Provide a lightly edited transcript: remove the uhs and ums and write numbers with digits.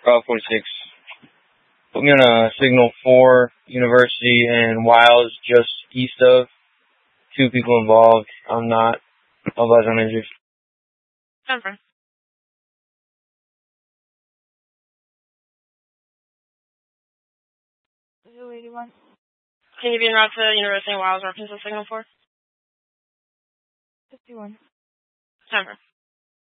Bravo 46. Put me on a signal 4, University and Wiles, just east of. 2 people involved. I'm not. Otherwise, I'm injured. Denver. Can you be en route to University and Wiles, Arkansas, signal 4? 51. Denver.